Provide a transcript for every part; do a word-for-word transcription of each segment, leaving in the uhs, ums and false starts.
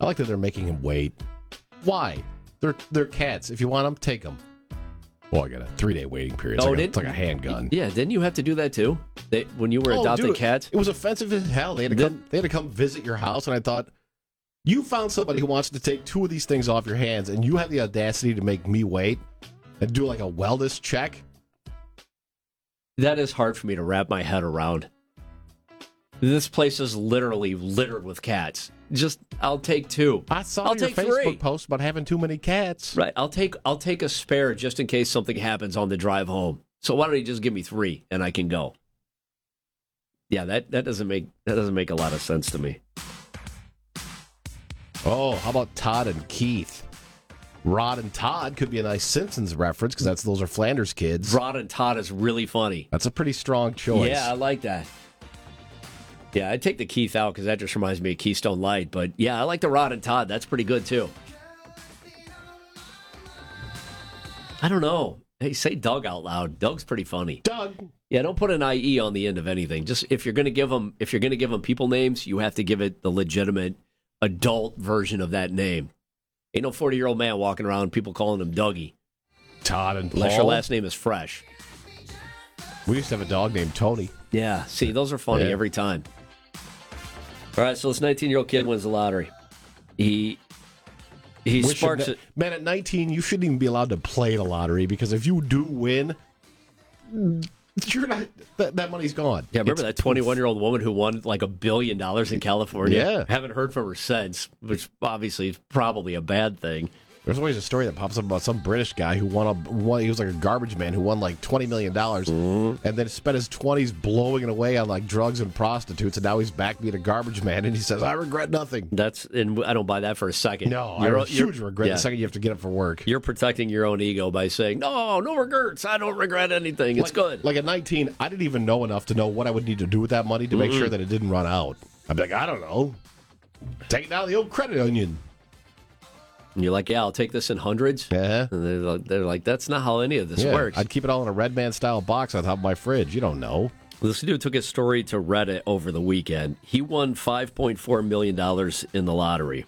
I like that they're making him wait. Why? They're they're cats. If you want them, take them. Well, I got a three-day waiting period. It's, Oh, like, a, did- it's like a handgun. Yeah, didn't you have to do that too? They, when you were Oh, adopting dude, cats? It was offensive as hell. They had to Did- come. They had to come visit your house, and I thought, you found somebody who wants to take two of these things off your hands, and you have the audacity to make me wait and do like a wellness check. That is hard for me to wrap my head around. This place is literally littered with cats. Just, I'll take two. I saw I'll your take Facebook three. post about having too many cats. Right, I'll take I'll take a spare just in case something happens on the drive home. So why don't you just give me three and I can go? Yeah, that, that doesn't make that doesn't make a lot of sense to me. Oh, how about Todd and Keith? Rod and Todd could be a nice Simpsons reference because that's those are Flanders kids. Rod and Todd is really funny. That's a pretty strong choice. Yeah, I like that. Yeah, I'd take the Keith out because that just reminds me of Keystone Light. But yeah, I like the Rod and Todd. That's pretty good too. I don't know. Hey, say Doug out loud. Doug's pretty funny. Doug. Yeah, don't put an I E on the end of anything. Just if you're gonna give them, if you're gonna give them people names, you have to give it the legitimate adult version of that name. Ain't no forty year old man walking around people calling him Dougie. Todd and Paul. Unless your last name is Fresh. We used to have a dog named Tony. Yeah, see, those are funny Yeah. every time. All right, so this nineteen-year-old kid wins the lottery. He he Wish sparks it- it. Man, at nineteen, you shouldn't even be allowed to play the lottery because if you do win, you're not. That, that money's gone. Yeah, remember It's that twenty-one-year-old woman who won like a billion dollars in California? Yeah. Haven't heard from her since, which obviously is probably a bad thing. There's always a story that pops up about some British guy who won a won, he was like a garbage man who won like twenty million dollars Mm-hmm. and then spent his twenties blowing it away on like drugs and prostitutes, and now he's back being a garbage man, and he says, I regret nothing. That's and I don't buy that for a second. No, I You're- have you're- huge regret yeah. the second you have to get up for work. You're protecting your own ego by saying, no, no regrets. I don't regret anything. It's like, good. Like at nineteen, I didn't even know enough to know what I would need to do with that money to make sure that it didn't run out. I'd be like, I don't know. Take it out of the old credit union. And you're like, yeah, I'll take this in hundreds. Yeah. And they're like, they're like, that's not how any of this Yeah, works. I'd keep it all in a Red Man style box on top of my fridge. You don't know. This dude took his story to Reddit over the weekend. He won five point four million dollars in the lottery.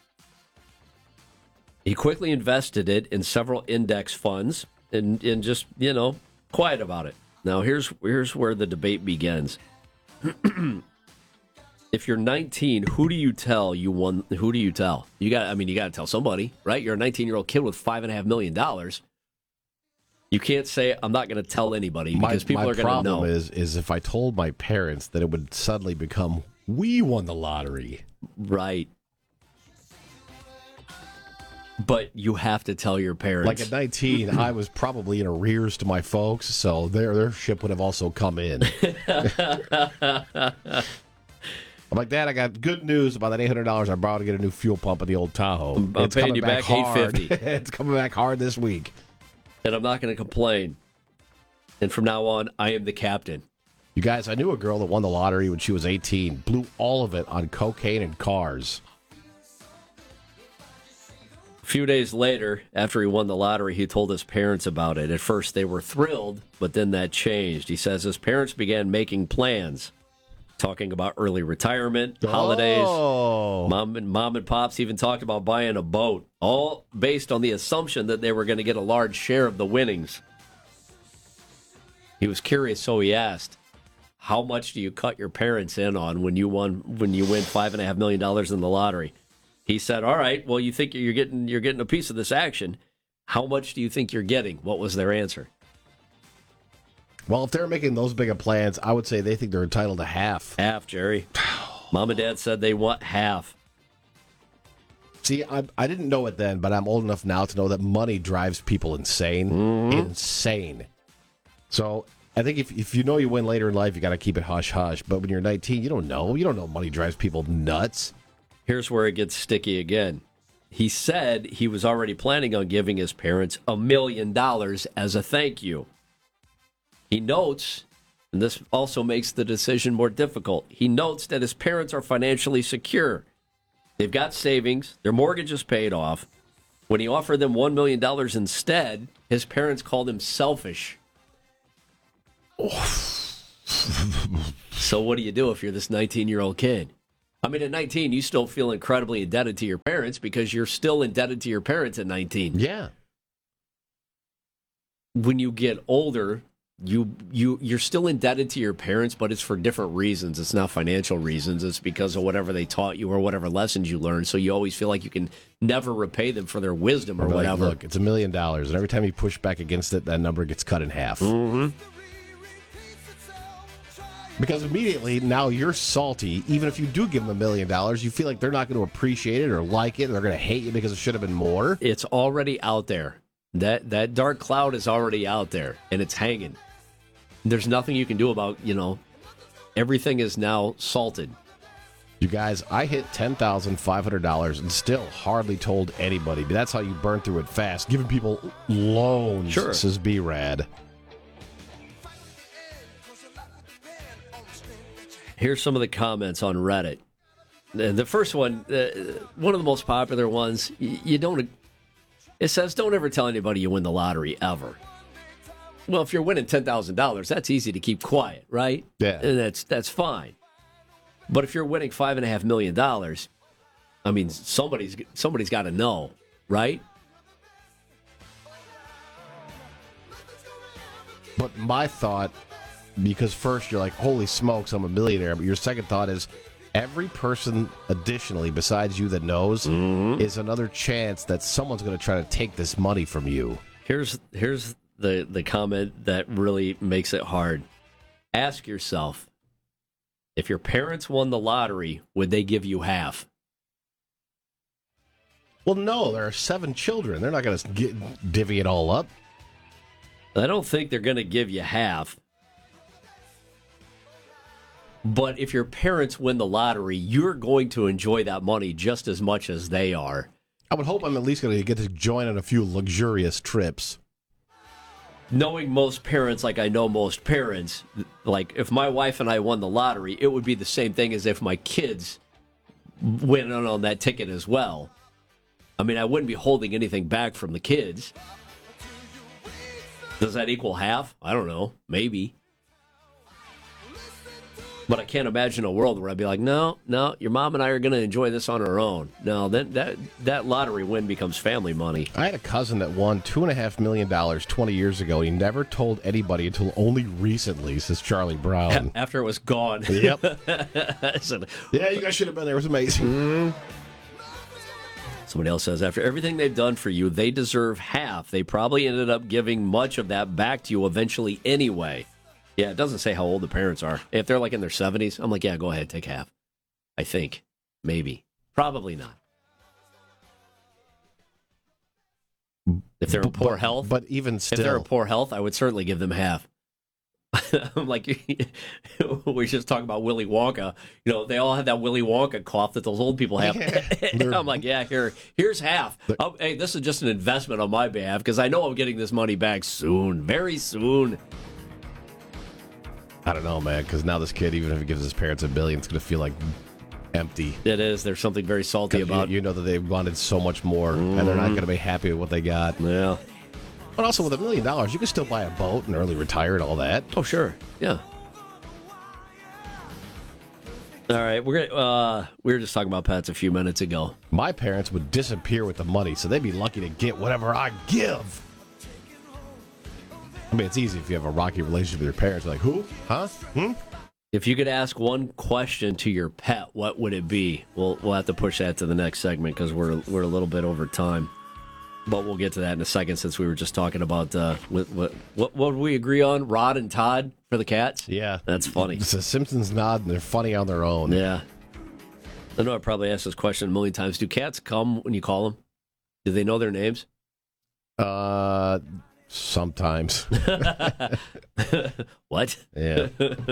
He quickly invested it in several index funds and, and just, you know, quiet about it. Now, here's here's where the debate begins. If you're nineteen, who do you tell you won? Who do you tell? You got. I mean, you got to tell somebody, right? You're a nineteen-year-old kid with five and a half million dollars. You can't say I'm not going to tell anybody My, because people my are going to problem know. is, is if I told my parents that it would suddenly become, we won the lottery. Right. But you have to tell your parents. Like at nineteen, I was probably in arrears to my folks, so their their ship would have also come in. I'm like, Dad, I got good news about that eight hundred dollars I borrowed to get a new fuel pump at the old Tahoe. I'm it's paying coming you back hard. eight fifty. It's coming back hard this week. And I'm not going to complain. And from now on, I am the captain. You guys, I knew a girl that won the lottery when she was eighteen, blew all of it on cocaine and cars. A few days later, after he won the lottery, he told his parents about it. At first, they were thrilled, but then that changed. He says his parents began making plans, talking about early retirement, holidays. Oh. Mom and mom and pops even talked about buying a boat, all based on the assumption that they were going to get a large share of the winnings. He was curious, so he asked, "How much do you cut your parents in on when you won when you win five and a half million dollars in the lottery?" He said, "All right, well, you think you're getting you're getting a piece of this action. How much do you think you're getting?" What was their answer? Well, if they're making those big of plans, I would say they think they're entitled to half. Half, Jerry. Mom and Dad said they want half. See, I, I didn't know it then, but I'm old enough now to know that money drives people insane. Mm-hmm. Insane. So I think if, if you know you win later in life, you got to keep it hush-hush. But when you're nineteen, you don't know. You don't know money drives people nuts. Here's where it gets sticky again. He said he was already planning on giving his parents a million dollars as a thank you. He notes, and this also makes the decision more difficult, he notes that his parents are financially secure. They've got savings, their mortgage is paid off. When he offered them one million dollars instead, his parents called him selfish. So what do you do if you're this nineteen-year-old kid? I mean, at nineteen, you still feel incredibly indebted to your parents because you're still indebted to your parents at nineteen. Yeah. When you get older, you you you're still indebted to your parents, but it's for different reasons. It's not financial reasons. It's because of whatever they taught you or whatever lessons you learned. So you always feel like you can never repay them for their wisdom or Like, whatever. look, it's a million dollars, and every time you push back against it, that number gets cut in half. Mm-hmm. Because immediately now you're salty. Even if you do give them a million dollars, you feel like they're not going to appreciate it or like it. Or they're going to hate you because it should have been more. It's already out there. That that dark cloud is already out there, and it's hanging. There's nothing you can do about, you know, everything is now salted. You guys, I hit ten thousand five hundred dollars and still hardly told anybody. That's how you burn through it fast. Giving people loans, Sure. says B-Rad. Here's some of the comments on Reddit. The the first one, uh, one of the most popular ones, y- you don't. It says, "Don't ever tell anybody you win the lottery ever." Well, if you're winning ten thousand dollars, that's easy to keep quiet, right? Yeah. And that's that's fine. But if you're winning five and a half million dollars, I mean, somebody's somebody's got to know, right? But my thought, because first you're like, holy smokes, I'm a millionaire. But your second thought is, every person additionally besides you that knows Mm-hmm. is another chance that someone's going to try to take this money from you. Here's here's the, the comment that really makes it hard. Ask yourself, if your parents won the lottery, would they give you half? Well, no, there are seven children. They're not going to divvy it all up. I don't think they're going to give you half. But if your parents win the lottery, you're going to enjoy that money just as much as they are. I would hope I'm at least going to get to join on a few luxurious trips. Knowing most parents like I know most parents, like if my wife and I won the lottery, it would be the same thing as if my kids went on on that ticket as well. I mean, I wouldn't be holding anything back from the kids. Does that equal half? I don't know. Maybe. But I can't imagine a world where I'd be like, no, no, your mom and I are going to enjoy this on our own. No, that that that lottery win becomes family money. I had a cousin that won two and a half million dollars twenty years ago. He never told anybody until only recently, says Charlie Brown. After it was gone. Yep. I said, Yeah, you guys should have been there. It was amazing. somebody else says, after everything they've done for you, they deserve half. They probably ended up giving much of that back to you eventually anyway. Yeah, it doesn't say how old the parents are. If they're like in their seventies, I'm like, yeah, go ahead, take half. I think. Maybe. Probably not. If they're in But- poor health, But even if they're in still, poor health, I would certainly give them half. I'm like, we just talking about Willy Wonka. You know, they all have that Willy Wonka cough that those old people have. Yeah. I'm like, yeah, here, here's half. Oh, hey, this is just an investment on my behalf because I know I'm getting this money back soon, very soon. I don't know, man, because now this kid, even if he gives his parents a billion, it's going to feel like empty. It is. There's something very salty 'Cause about. You, you know that they wanted so much more, and they're not going to be happy with what they got. Yeah. But also, with a million dollars, you can still buy a boat and early retire and all that. Oh, sure. Yeah. All right, we're gonna. Uh, we were just talking about pets a few minutes ago. My parents would disappear with the money, so they'd be lucky to get whatever I give. I mean, it's easy if you have a rocky relationship with your parents. You're like, who? Huh? Hmm? If you could ask one question to your pet, what would it be? We'll we'll have to push that to the next segment because we're we're a little bit over time. But we'll get to that in a second since we were just talking about uh, what what what what did we agree on? Rod and Todd for the cats? Yeah. That's funny. It's a Simpsons nod, and they're funny on their own. Yeah. I know I probably asked this question a million times. Do cats come when you call them? Do they know their names? Uh, sometimes. What? Yeah.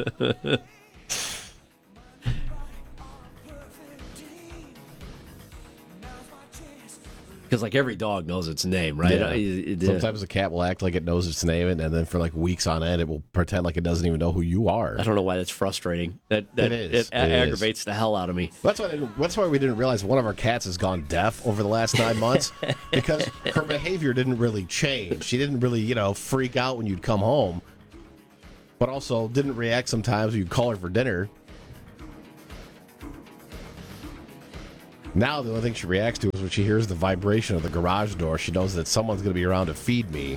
Because like every dog knows its name, right? Yeah. Uh, it- it- Sometimes the cat will act like it knows its name, and, and then for like weeks on end, it will pretend like it doesn't even know who you are. I don't know why that's frustrating. That, that It is. It, a- It is. aggravates the hell out of me. That's why, I didn't, that's why we didn't realize one of our cats has gone deaf over the last nine months because her behavior didn't really change. She didn't really, you know, freak out when you'd come home, but also didn't react sometimes when you'd call her for dinner. Now the only thing she reacts to is when she hears the vibration of the garage door. She knows that someone's going to be around to feed me.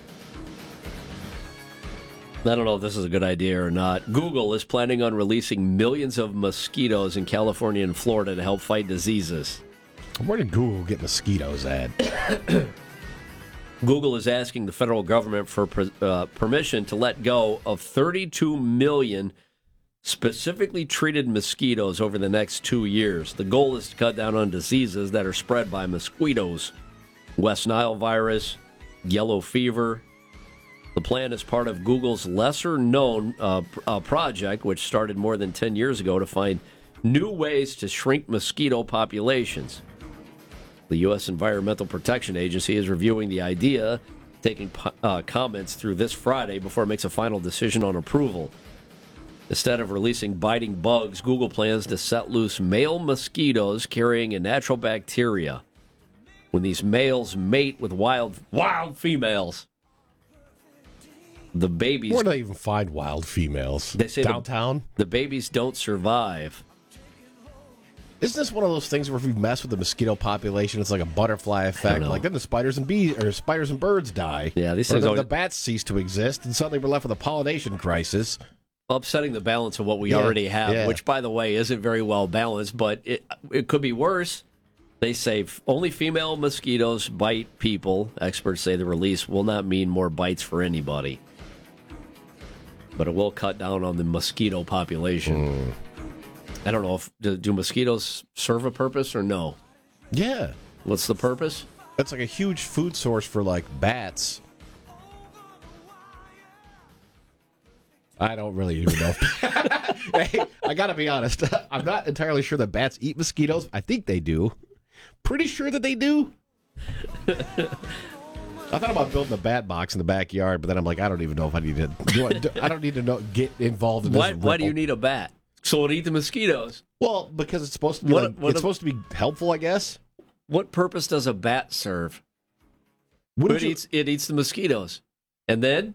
I don't know if this is a good idea or not. Google is planning on releasing millions of mosquitoes in California and Florida to help fight diseases. Where did Google get mosquitoes at? Google is asking the federal government for uh, permission to let go of thirty-two million specifically treated mosquitoes over the next two years. The goal is to cut down on diseases that are spread by mosquitoes. West Nile virus, yellow fever. The plan is part of Google's lesser-known uh, uh, project, which started more than ten years ago to find new ways to shrink mosquito populations. The U S Environmental Protection Agency is reviewing the idea, taking uh, comments through this Friday before it makes a final decision on approval. Instead of releasing biting bugs, Google plans to set loose male mosquitoes carrying a natural bacteria. When these males mate with wild, wild females, the babies... Where do they even find wild females? They say downtown? The, the babies don't survive. Isn't this one of those things where if you mess with the mosquito population, it's like a butterfly effect? Like then the spiders and bees or spiders and birds die. Yeah, these or things the, always... the bats cease to exist, and suddenly we're left with a pollination crisis. Upsetting the balance of what we yeah, already have, yeah. which, by the way, isn't very well balanced, but it it could be worse. They say only female mosquitoes bite people. Experts say the release will not mean more bites for anybody, but it will cut down on the mosquito population. Mm. I don't know if do, do mosquitoes serve a purpose or no? Yeah. What's the purpose? It's like a huge food source for like bats. I don't really even know. Hey, I gotta be honest. I'm not entirely sure that bats eat mosquitoes. I think they do. Pretty sure that they do. I thought about building a bat box in the backyard, but then I'm like, I don't even know if I need to. Do I, do, I don't need to know, get involved in this. Why, why do you need a bat? So it eat the mosquitoes. Well, because it's supposed to be. What, like, what it's a, supposed to be helpful, I guess. What purpose does a bat serve? It you, eats. It eats the mosquitoes, and then.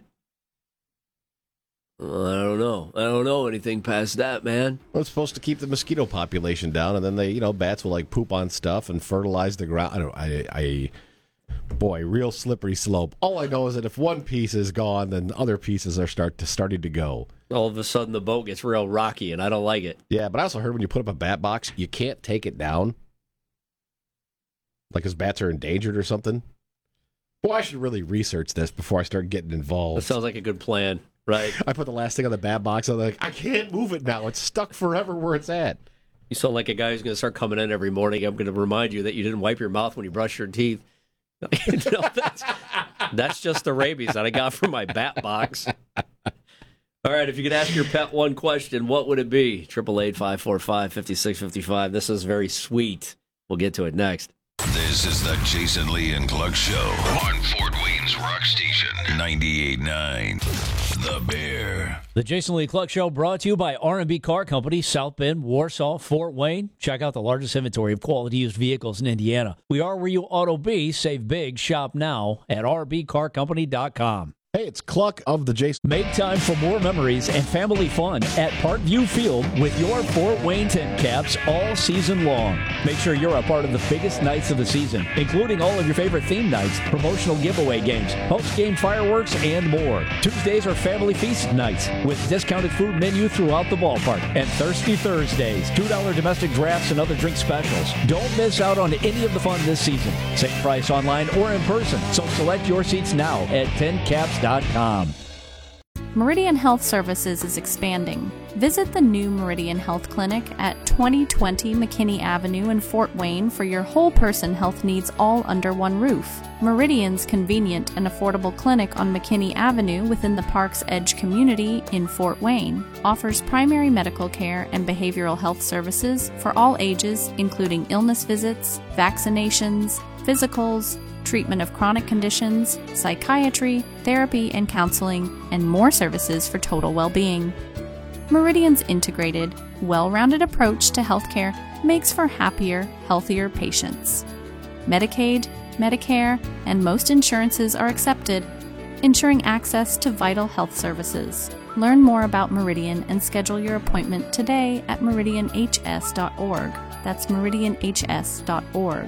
Well, I don't know. I don't know anything past that, man. Well, it's supposed to keep the mosquito population down, and then they, you know, bats will like poop on stuff and fertilize the ground. I don't. I. I boy, real slippery slope. All I know is that if one piece is gone, then other pieces are start to starting to go. All of a sudden, the boat gets real rocky, and I don't like it. Yeah, but I also heard when you put up a bat box, you can't take it down. Like his bats are endangered or something. Boy, I should really research this before I start getting involved. That sounds like a good plan. Right. I put the last thing on the bat box. I'm like, I can't move it now. It's stuck forever where it's at. You sound like a guy who's going to start coming in every morning. I'm going to remind you that you didn't wipe your mouth when you brush your teeth. you know, that's, that's just the rabies that I got from my bat box. All right, if you could ask your pet one question, what would it be? eight eight eight, five four five, five six five five. This is very sweet. We'll get to it next. This is the Jason Lee and Clark Show on Fort Wayne's Rock Station, ninety-eight point nine. The Bear. The Jason Lee Cluck Show brought to you by R and B Car Company, South Bend, Warsaw, Fort Wayne. Check out the largest inventory of quality used vehicles in Indiana. We are where you ought to be. Save big. Shop now at r b car company dot com. Hey, it's Cluck of the Jason. Make time for more memories and family fun at Parkview Field with your Fort Wayne Tin Caps all season long. Make sure you're a part of the biggest nights of the season, including all of your favorite theme nights, promotional giveaway games, post-game fireworks, and more. Tuesdays are family feast nights with discounted food menu throughout the ballpark. And Thirsty Thursdays, two dollars domestic drafts and other drink specials. Don't miss out on any of the fun this season. Same price online or in person, so select your seats now at tin caps dot com. Meridian Health Services is expanding. Visit the new Meridian Health Clinic at twenty twenty McKinney Avenue in Fort Wayne for your whole person health needs all under one roof. Meridian's convenient and affordable clinic on McKinney Avenue within the Park's Edge community in Fort Wayne offers primary medical care and behavioral health services for all ages, including illness visits, vaccinations, physicals, treatment of chronic conditions, psychiatry, therapy and counseling, and more services for total well-being. Meridian's integrated, well-rounded approach to healthcare makes for happier, healthier patients. Medicaid, Medicare, and most insurances are accepted, ensuring access to vital health services. Learn more about Meridian and schedule your appointment today at meridian h s dot org. That's meridian h s dot org.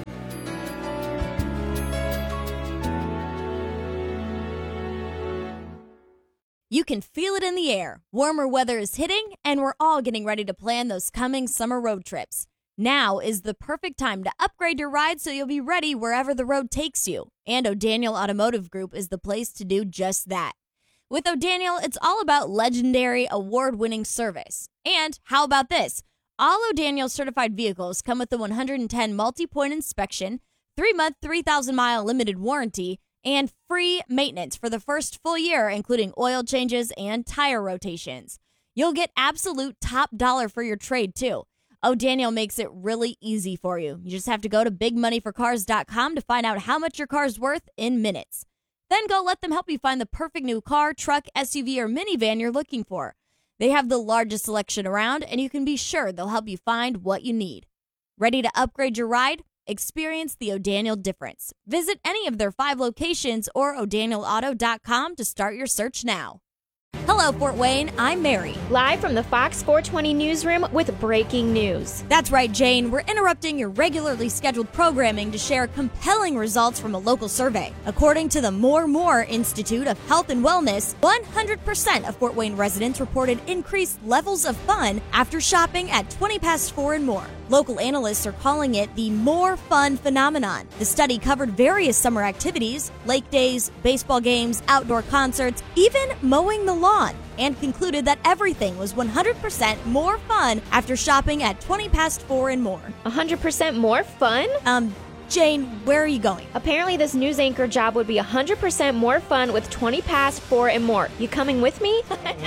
You can feel it in the air. Warmer weather is hitting, and we're all getting ready to plan those coming summer road trips. Now is the perfect time to upgrade your ride so you'll be ready wherever the road takes you. And O'Daniel Automotive Group is the place to do just that. With O'Daniel, it's all about legendary, award-winning service. And how about this? All O'Daniel certified vehicles come with the one hundred ten multi-point inspection, three-month, three thousand mile limited warranty, and free maintenance for the first full year, including oil changes and tire rotations. You'll get absolute top dollar for your trade, too. O'Daniel makes it really easy for you. You just have to go to big money for cars dot com to find out how much your car's worth in minutes. Then go let them help you find the perfect new car, truck, S U V, or minivan you're looking for. They have the largest selection around, and you can be sure they'll help you find what you need. Ready to upgrade your ride? Experience the O'Daniel difference. Visit any of their five locations or o'daniel auto dot com to start your search now. Hello, Fort Wayne. I'm Mary. Live from the Fox four twenty newsroom with breaking news. That's right, Jane. We're interrupting your regularly scheduled programming to share compelling results from a local survey. According to the More More Institute of Health and Wellness, one hundred percent of Fort Wayne residents reported increased levels of fun after shopping at twenty past four and more. Local analysts are calling it the More Fun phenomenon. The study covered various summer activities, lake days, baseball games, outdoor concerts, even mowing the lawn, and concluded that everything was one hundred percent more fun after shopping at twenty past four and more. one hundred percent more fun? Um, Jane, where are you going? Apparently this news anchor job would be one hundred percent more fun with twenty past four and more. You coming with me?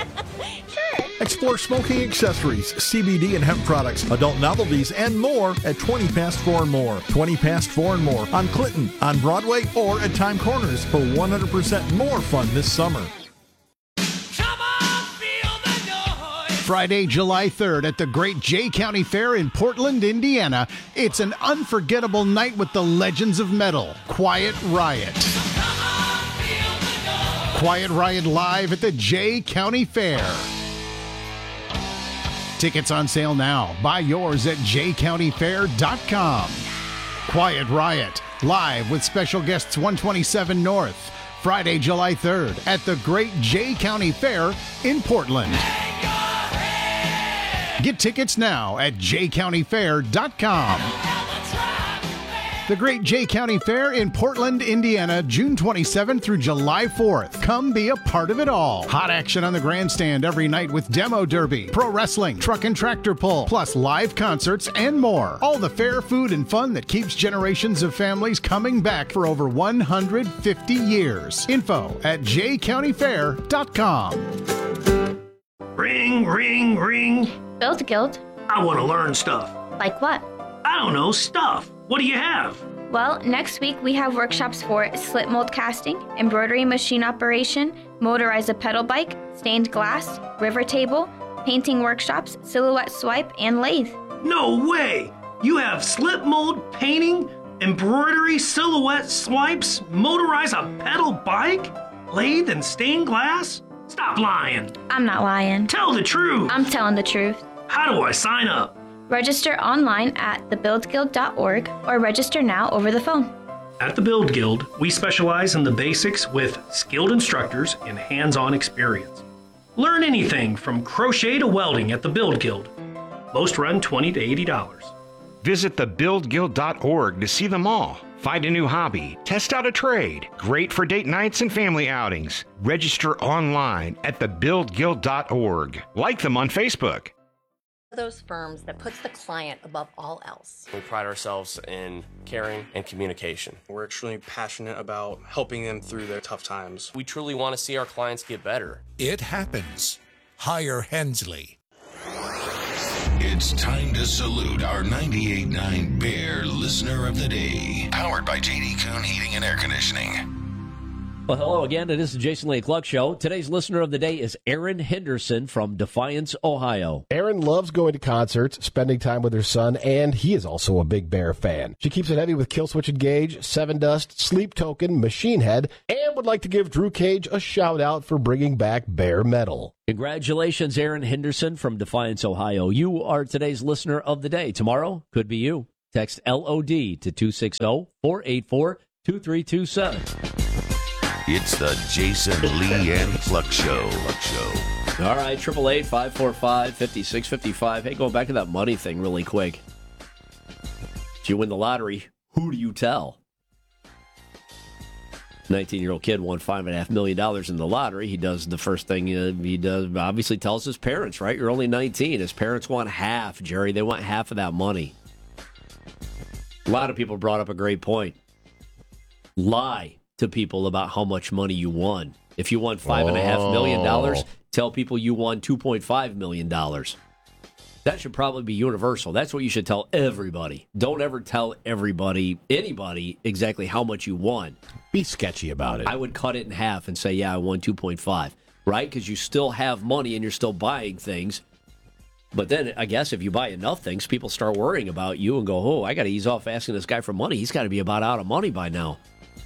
Sure. Explore smoking accessories, C B D and hemp products, adult novelties, and more at twenty past four and more. twenty past four and more on Clinton, on Broadway, or at Time Corners for one hundred percent more fun this summer. Friday, July third at the Great Jay County Fair in Portland, Indiana. It's an unforgettable night with the legends of metal, Quiet Riot. Quiet Riot live at the Jay County Fair. Tickets on sale now. Buy yours at jay county fair dot com. Quiet Riot live with special guests one twenty-seven North. Friday, July third at the Great Jay County Fair in Portland. Get tickets now at jay county fair dot com. The Great Jay County Fair in Portland, Indiana, June twenty-seventh through July fourth. Come be a part of it all. Hot action on the grandstand every night with demo derby, pro wrestling, truck and tractor pull, plus live concerts and more. All the fair food and fun that keeps generations of families coming back for over one hundred fifty years. Info at jay county fair dot com. Ring, ring, ring. Build Guild. I want to learn stuff. Like what? I don't know, stuff. What do you have? Well, next week we have workshops for slit mold casting, embroidery machine operation, motorize a pedal bike, stained glass, river table, painting workshops, silhouette swipe, and lathe. No way! You have slit mold, painting, embroidery, silhouette swipes, motorize a pedal bike, lathe, and stained glass? Stop lying. I'm not lying. Tell the truth. I'm telling the truth. How do I sign up? Register online at the build guild dot org or register now over the phone. At the Build Guild, we specialize in the basics with skilled instructors and hands-on experience. Learn anything from crochet to welding at the Build Guild. Most run twenty to eighty dollars. Visit the build guild dot org to see them all. Find a new hobby, test out a trade. Great for date nights and family outings. Register online at the build guild dot org. Like them on Facebook. Those firms that puts the client above all else. We pride ourselves in caring and communication. We're extremely passionate about helping them through their tough times. We truly want to see our clients get better. It happens. Hire Hensley. It's time to salute our ninety-eight point nine Bear Listener of the Day. Powered by J D Kuhn Heating and Air Conditioning. Well, hello again. It is the Jason Lee Cluck Show. Today's listener of the day is Aaron Henderson from Defiance, Ohio. Aaron loves going to concerts, spending time with her son, and he is also a big Bear fan. She keeps it heavy with Killswitch Engage, Seven Dust, Sleep Token, Machine Head, and would like to give Drew Cage a shout-out for bringing back Bear Metal. Congratulations, Aaron Henderson from Defiance, Ohio. You are today's listener of the day. Tomorrow could be you. Text L O D to two six zero, four eight four, two three two seven. It's the Jason Lee and Cluck Show. Cluck Show. All right, triple eight five four five five six five five. Hey, going back to that money thing really quick. If you win the lottery, who do you tell? nineteen-year-old kid won five point five million dollars in the lottery. He does the first thing uh, he does, obviously tells his parents, right? You're only nineteen. His parents want half, Jerry. They want half of that money. A lot of people brought up a great point. Lie to people about how much money you won. If you won five and a half million dollars, tell people you won two point five million dollars. That should probably be universal. That's what you should tell everybody. Don't ever tell everybody, anybody, exactly how much you won. Be sketchy about it. I would cut it in half and say, yeah, I won two point five, right? Because you still have money and you're still buying things. But then, I guess, if you buy enough things, people start worrying about you and go, oh, I got to ease off asking this guy for money. He's got to be about out of money by now.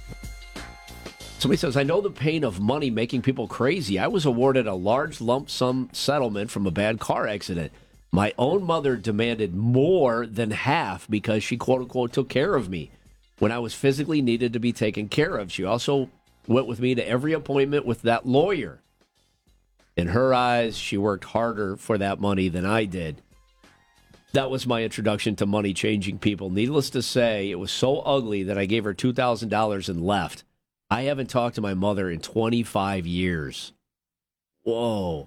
Somebody says, I know the pain of money making people crazy. I was awarded a large lump sum settlement from a bad car accident. My own mother demanded more than half because she, quote-unquote, took care of me when I was physically needed to be taken care of. She also went with me to every appointment with that lawyer. In her eyes, she worked harder for that money than I did. That was my introduction to money changing people. Needless to say, it was so ugly that I gave her two thousand dollars and left. I haven't talked to my mother in twenty-five years. Whoa.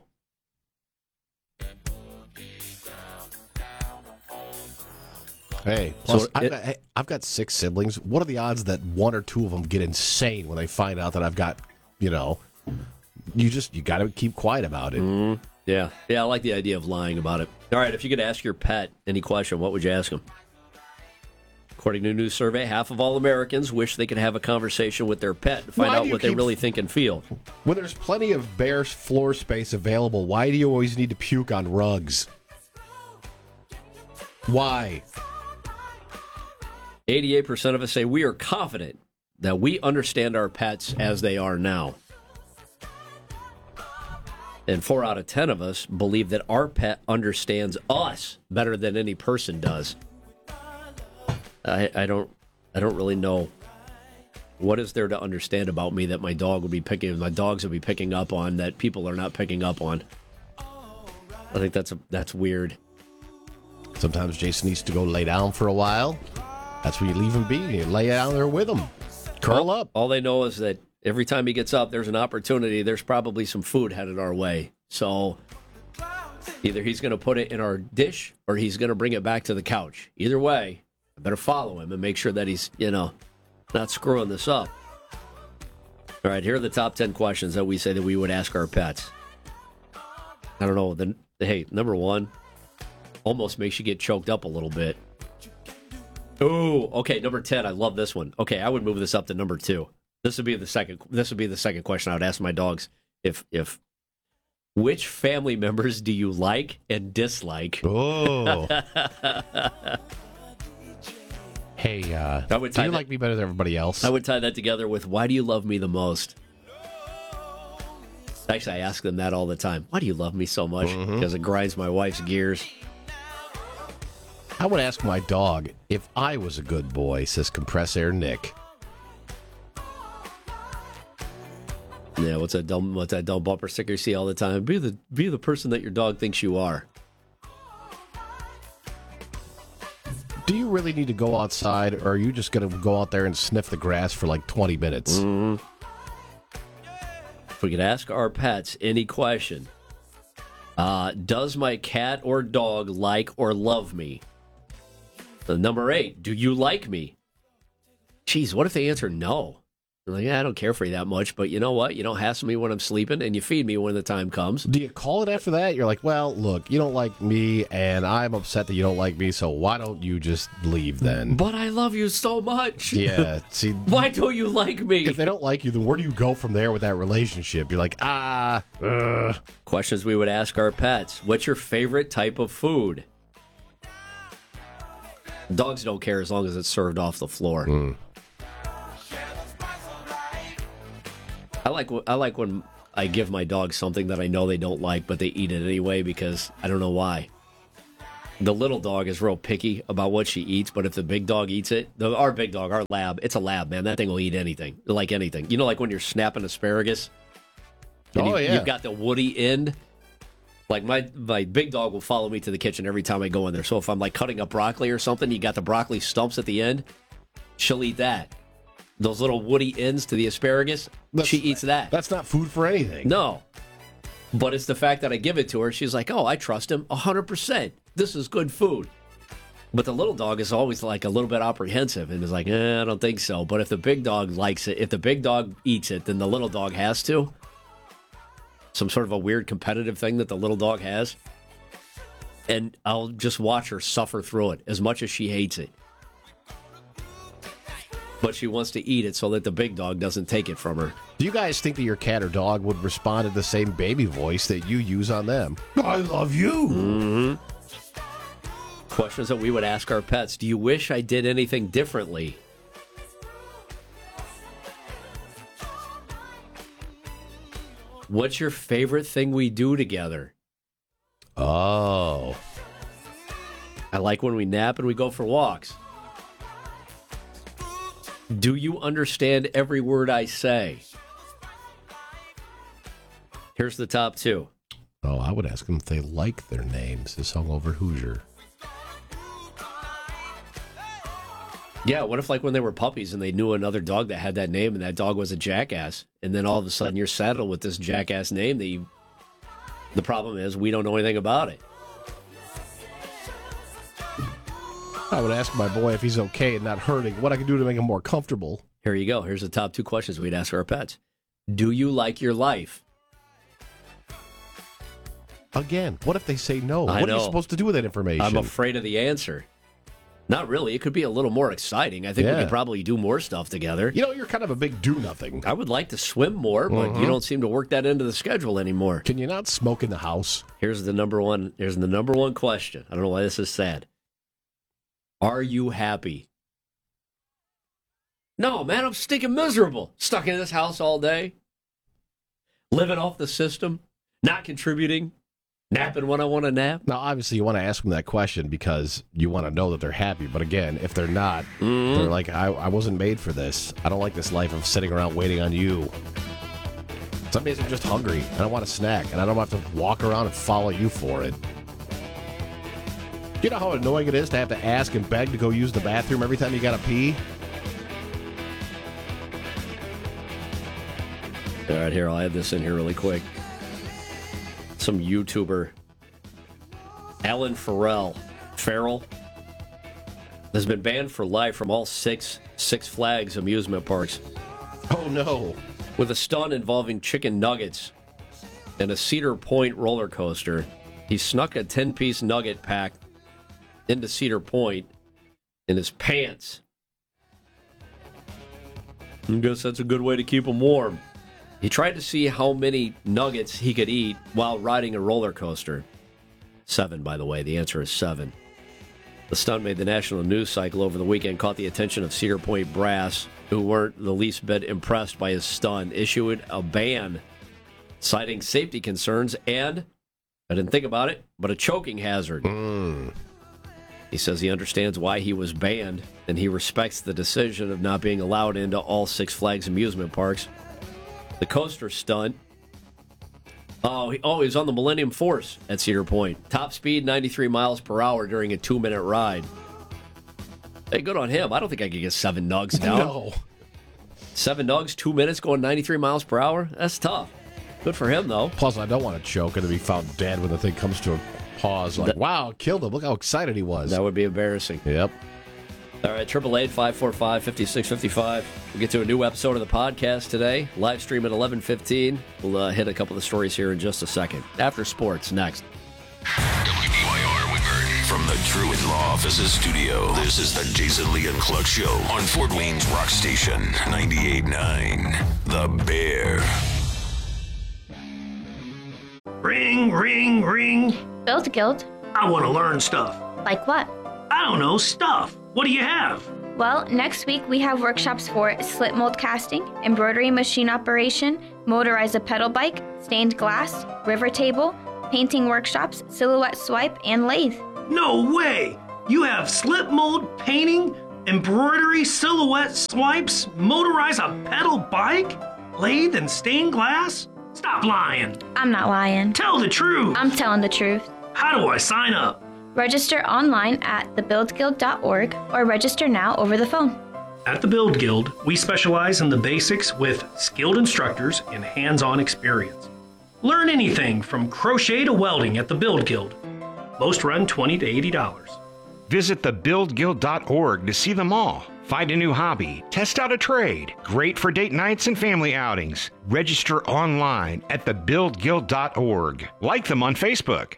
Hey, plus, So I've, it- got, hey, I've got six siblings. What are the odds that one or two of them get insane when they find out that I've got, you know, you just, you got to keep quiet about it. Mm, yeah. Yeah, I like the idea of lying about it. All right, if you could ask your pet any question, what would you ask him? According to a new survey, half of all Americans wish they could have a conversation with their pet to find Why out do you what they keep- really think and feel. When there's plenty of bare floor space available, why do you always need to puke on rugs? Why? eighty-eight percent of us say we are confident that we understand our pets as they are now. And four out of ten of us believe that our pet understands us better than any person does. I, I don't I don't really know what is there to understand about me that my dog would be picking my dogs would be picking up on that people are not picking up on. I think that's a, that's weird. Sometimes Jason needs to go lay down for a while. That's where you leave him be. You lay down there with him. Curl all, up. All they know is that every time he gets up, there's an opportunity. There's probably some food headed our way. So either he's going to put it in our dish or he's going to bring it back to the couch. Either way, I better follow him and make sure that he's, you know, not screwing this up. All right, here are the top ten questions that we say that we would ask our pets. I don't know. The, hey, number one, almost makes you get choked up a little bit. Oh, okay. Number ten. I love this one. Okay, I would move this up to number two. This would be the second. This would be the second question I would ask my dogs. If if which family members do you like and dislike? Oh. Hey, uh, I would do you tie that- like me better than everybody else? I would tie that together with why do you love me the most? Actually, I ask them that all the time. Why do you love me so much? Mhm. Because it grinds my wife's gears. I would ask my dog if I was a good boy, says Compress Air Nick. Yeah, what's that dumb what's that dumb bumper sticker you see all the time? Be the be the person that your dog thinks you are. Do you really need to go outside, or are you just going to go out there and sniff the grass for like twenty minutes? Mm-hmm. If we could ask our pets any question, uh, does my cat or dog like or love me? The number eight, do you like me? Geez, what if they answer no? I'm like, yeah, I don't care for you that much, but you know what? You don't hassle me when I'm sleeping, and you feed me when the time comes. Do you call it after that? You're like, well, look, you don't like me, and I'm upset that you don't like me, so why don't you just leave then? But I love you so much. Yeah, see. Why don't you like me? If they don't like you, then where do you go from there with that relationship? You're like, ah, ugh. Questions we would ask our pets. What's your favorite type of food? Dogs don't care as long as it's served off the floor. Mm. I like I like when I give my dog something that I know they don't like, but they eat it anyway because I don't know why. The little dog is real picky about what she eats, but if the big dog eats it, the, our big dog, our lab, it's a lab, man. That thing will eat anything, like anything. You know, like when you're snapping asparagus? And oh, you, yeah. You've got the woody end. Like my, my big dog will follow me to the kitchen every time I go in there. So if I'm like cutting up broccoli or something, you got the broccoli stumps at the end, she'll eat that. Those little woody ends to the asparagus, That's, she eats that. That's not food for anything. No. But it's the fact that I give it to her. She's like, oh, I trust him one hundred percent. This is good food. But the little dog is always like a little bit apprehensive and is like, eh, I don't think so. But if the big dog likes it, if the big dog eats it, then the little dog has to. Some sort of a weird competitive thing that the little dog has. And I'll just watch her suffer through it as much as she hates it. But she wants to eat it so that the big dog doesn't take it from her. Do you guys think that your cat or dog would respond to the same baby voice that you use on them? I love you. Mm-hmm. Questions that we would ask our pets. Do you wish I did anything differently? What's your favorite thing we do together? Oh. I like when we nap and we go for walks. Do you understand every word I say? Here's the top two. Oh, I would ask them if they like their names, this hungover Hoosier. Yeah, what if like when they were puppies and they knew another dog that had that name and that dog was a jackass, and then all of a sudden you're saddled with this jackass name that you... The problem is we don't know anything about it. I would ask my boy if he's okay and not hurting, what I can do to make him more comfortable. Here you go. Here's the top two questions we'd ask our pets. Do you like your life? Again, what if they say no? I what know. are you supposed to do with that information? I'm afraid of the answer. Not really. It could be a little more exciting. I think Yeah. we could probably do more stuff together. You know, you're kind of a big do-nothing. I would like to swim more, but Mhm. you don't seem to work that into the schedule anymore. Can you not smoke in the house? Here's the number one. Here's the number one question. I don't know why this is sad. Are you happy? No, man, I'm stinking miserable. Stuck in this house all day. Living off the system. Not contributing. Napping when I want to nap. Now, obviously, you want to ask them that question because you want to know that they're happy. But again, if they're not, Mhm. they're like, I, I wasn't made for this. I don't like this life of sitting around waiting on you. Some days I'm just hungry and I want a snack, and I don't have to walk around and follow you for it. You know how annoying it is to have to ask and beg to go use the bathroom every time you got to pee? All right, here, I'll add this in here really quick. Some YouTuber, Alan Farrell, Farrell, has been banned for life from all six Six Flags amusement parks. Oh, no. With a stunt involving chicken nuggets and a Cedar Point roller coaster, he snuck a ten-piece nugget pack into Cedar Point in his pants. I guess that's a good way to keep him warm. He tried to see how many nuggets he could eat while riding a roller coaster. Seven, by the way. The answer is seven. The stunt made the national news cycle over the weekend, caught the attention of Cedar Point brass, who weren't the least bit impressed by his stunt, issued a ban, citing safety concerns and, I didn't think about it, but a choking hazard. Mm. He says he understands why he was banned, and he respects the decision of not being allowed into all Six Flags amusement parks. The coaster stunt. Oh, he, oh, he was on the Millennium Force at Cedar Point. Top speed, ninety-three miles per hour during a two-minute ride. Hey, good on him. I don't think I could get seven nugs down. No. Seven nugs, two minutes, going ninety-three miles per hour? That's tough. Good for him, though. Plus, I don't want to choke and to be found dead when the thing comes to a pause. Like, That- wow, killed him. Look how excited he was. That would be embarrassing. Yep. All right, triple eight, five four five, five six five five. We'll get to a new episode of the podcast today. Live stream at eleven fifteen. We'll uh, hit a couple of stories here in just a second. After sports, next. W B Y R Woodburn from the Truett Law Offices studio. This is the Jason Lee and Cluck Show on Fort Wayne's Rock Station, ninety-eight point nine. The Bear. Ring, ring, ring. Build Guild. I want to learn stuff. Like what? I don't know, stuff. What do you have? Well, next week we have workshops for slip mold casting, embroidery machine operation, motorize a pedal bike, stained glass, river table, painting workshops, silhouette swipe, and lathe. No way! You have slip mold, painting, embroidery, silhouette swipes, motorize a pedal bike, lathe, and stained glass? Stop lying. I'm not lying. Tell the truth. I'm telling the truth. How do I sign up? Register online at the build guild dot org or register now over the phone. At the Build Guild, we specialize in the basics with skilled instructors and hands-on experience. Learn anything from crochet to welding at the Build Guild. Most run twenty to eighty dollars. Visit the build guild dot org to see them all. Find a new hobby, test out a trade. Great for date nights and family outings. Register online at the build guild dot org. Like them on Facebook.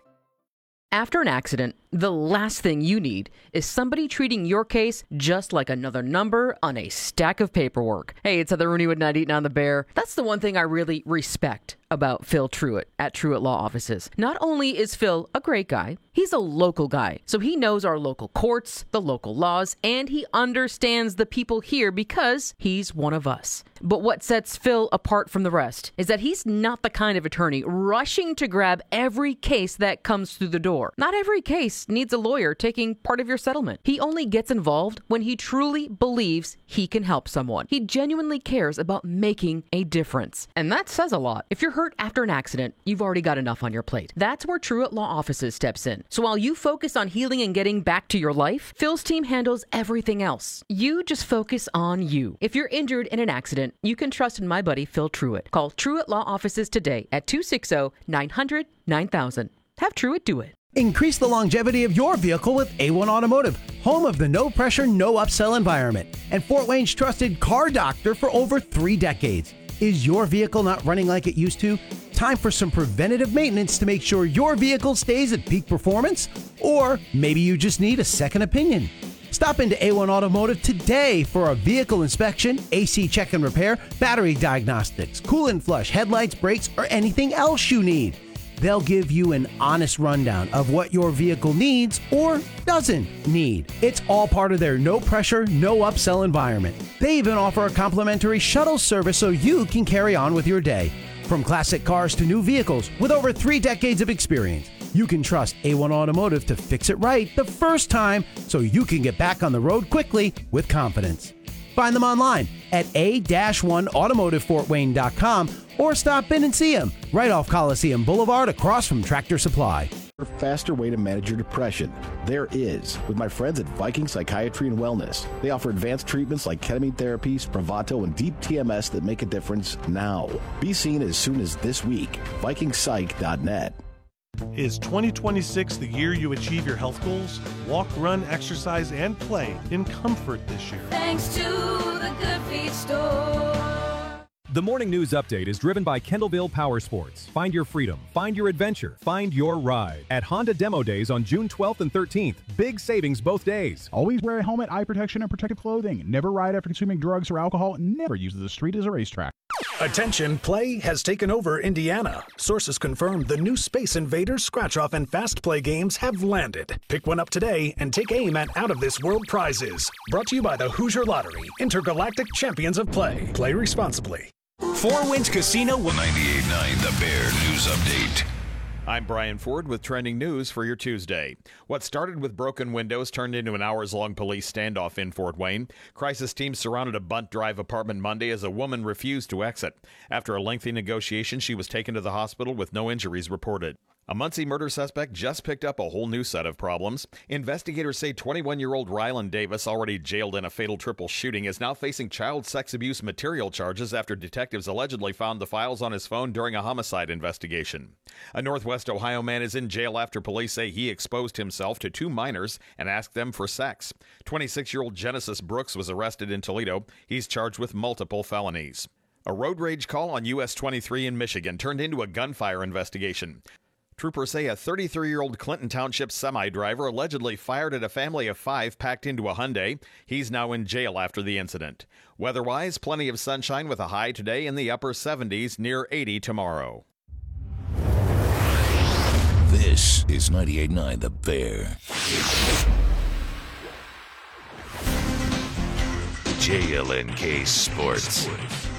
After an accident, the last thing you need is somebody treating your case just like another number on a stack of paperwork. Hey, it's Heather Rooney with ninety-eight on the Bear. That's the one thing I really respect about Phil Truett at Truett Law Offices. Not only is Phil a great guy, he's a local guy. So he knows our local courts, the local laws, and he understands the people here because he's one of us. But what sets Phil apart from the rest is that he's not the kind of attorney rushing to grab every case that comes through the door. Not every case needs a lawyer taking part of your settlement. He only gets involved when he truly believes he can help someone. He genuinely cares about making a difference. And that says a lot. If you're hurt after an accident, you've already got enough on your plate. That's where Truett Law Offices steps in. So while you focus on healing and getting back to your life, Phil's team handles everything else. You just focus on you. If you're injured in an accident, you can trust in my buddy Phil Truett. Call Truett Law Offices today at two six zero, nine hundred, nine thousand. Have Truett do it. Increase the longevity of your vehicle with A one Automotive, home of the no pressure, no upsell environment, and Fort Wayne's trusted car doctor for over three decades. Is your vehicle not running like it used to? Time for some preventative maintenance to make sure your vehicle stays at peak performance? Or maybe you just need a second opinion. Stop into A one Automotive today for a vehicle inspection, A C check and repair, battery diagnostics, coolant flush, headlights, brakes, or anything else you need. They'll give you an honest rundown of what your vehicle needs or doesn't need. It's all part of their no pressure, no upsell environment. They even offer a complimentary shuttle service so you can carry on with your day. From classic cars to new vehicles, with over three decades of experience, you can trust A one Automotive to fix it right the first time so you can get back on the road quickly with confidence. Find them online at a one automotive fort wayne dot com or stop in and see them right off Coliseum Boulevard across from Tractor Supply. A faster way to manage your depression. There is, with my friends at Viking Psychiatry and Wellness. They offer advanced treatments like ketamine therapy, Spravato, and deep T M S that make a difference now. Be seen as soon as this week. viking psych dot net. Is twenty twenty-six the year you achieve your health goals? Walk, run, exercise, and play in comfort this year. Thanks to the Good Feet Store. The Morning News Update is driven by Kendallville Power Sports. Find your freedom, find your adventure, find your ride. At Honda Demo Days on June twelfth and thirteenth. Big savings both days. Always wear a helmet, eye protection, and protective clothing. Never ride after consuming drugs or alcohol. Never use the street as a racetrack. Attention, play has taken over Indiana. Sources confirm the new Space Invaders, Scratch-Off, and Fast Play games have landed. Pick one up today and take aim at out-of-this-world prizes. Brought to you by the Hoosier Lottery, Intergalactic Champions of Play. Play responsibly. Four Winds Casino ninety-eight point nine The Bear News Update. I'm Brian Ford with trending news for your Tuesday. What started with broken windows turned into an hours-long police standoff in Fort Wayne. Crisis teams surrounded a Bunt Drive apartment Monday as a woman refused to exit. After a lengthy negotiation, she was taken to the hospital with no injuries reported. A Muncie murder suspect just picked up a whole new set of problems. Investigators say twenty-one-year-old Rylan Davis, already jailed in a fatal triple shooting, is now facing child sex abuse material charges after detectives allegedly found the files on his phone during a homicide investigation. A Northwest Ohio man is in jail after police say he exposed himself to two minors and asked them for sex. twenty-six-year-old Genesis Brooks was arrested in Toledo. He's charged with multiple felonies. A road rage call on U S twenty-three in Michigan turned into a gunfire investigation. Troopers say a thirty-three-year-old Clinton Township semi-driver allegedly fired at a family of five packed into a Hyundai. He's now in jail after the incident. Weather-wise, plenty of sunshine with a high today in the upper seventies, near eighty tomorrow. This is ninety-eight point nine The Bear. J L N K Sports.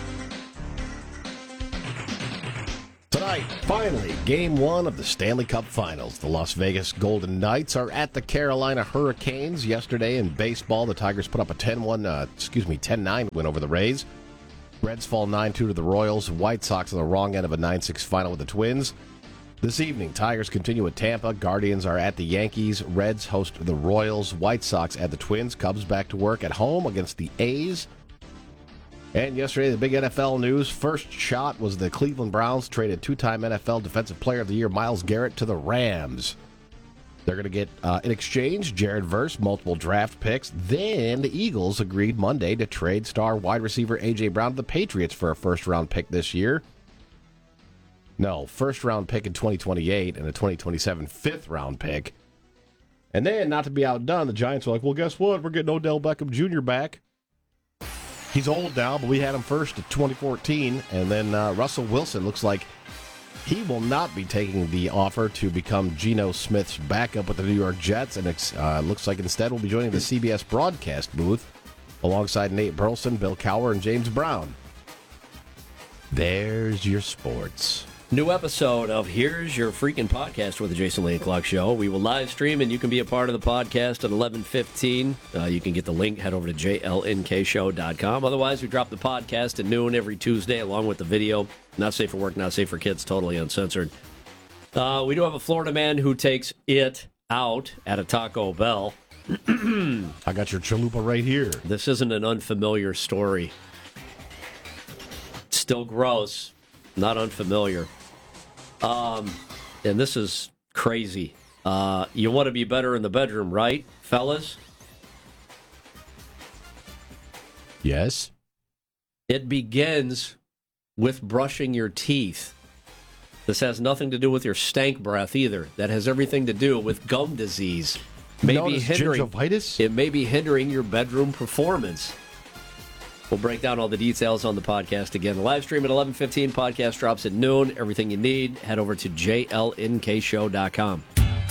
Tonight, finally, game one of the Stanley Cup Finals. The Las Vegas Golden Knights are at the Carolina Hurricanes. Yesterday in baseball, the Tigers put up a ten one, uh, excuse me, ten nine win over the Rays. Reds fall nine two to the Royals. White Sox on the wrong end of a nine six final with the Twins. This evening, Tigers continue at Tampa. Guardians are at the Yankees. Reds host the Royals. White Sox at the Twins. Cubs back to work at home against the A's. And yesterday, the big N F L news. First shot was the Cleveland Browns traded two-time N F L Defensive Player of the Year Myles Garrett to the Rams. They're going to get, uh, in exchange, Jared Verse, multiple draft picks. Then the Eagles agreed Monday to trade star wide receiver A J. Brown to the Patriots for a first-round pick this year. No, first-round pick in twenty twenty-eight and a twenty twenty-seven fifth-round pick. And then, not to be outdone, the Giants are like, well, guess what? We're getting Odell Beckham Junior back. He's old now, but we had him first in twenty fourteen. And then uh, Russell Wilson looks like he will not be taking the offer to become Geno Smith's backup with the New York Jets. And it uh, looks like instead will be joining the C B S broadcast booth alongside Nate Burleson, Bill Cowher, and James Brown. There's your sports. New episode of Here's Your Freaking Podcast with the Jason Lee and Clark Show. We will live stream, and you can be a part of the podcast at eleven fifteen. Uh, you can get the link. Head over to J L N K show dot com. Otherwise, we drop the podcast at noon every Tuesday, along with the video. Not safe for work, not safe for kids, totally uncensored. Uh, we do have a Florida man who takes it out at a Taco Bell. I got your chalupa right here. This isn't an unfamiliar story. Still gross, not unfamiliar. Um, and this is crazy. Uh, you want to be better in the bedroom, right, fellas? Yes. It begins with brushing your teeth. This has nothing to do with your stank breath either. That has everything to do with gum disease. Maybe hindering gingivitis? It may be hindering your bedroom performance. We'll break down all the details on the podcast again. The live stream at eleven fifteen. Podcast drops at noon. Everything you need, head over to J L N K show dot com.